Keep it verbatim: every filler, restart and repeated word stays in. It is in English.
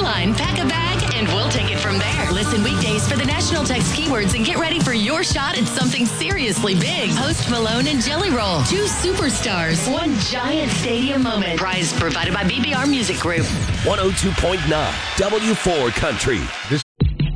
line, pack a bag, and we'll take it from there. Listen weekdays for the National Text keywords and get ready for your shot at something seriously big. Post Malone and Jelly Roll. Two superstars. One giant stadium moment. Prize provided by B B R Music Group. one oh two point nine W four Country. This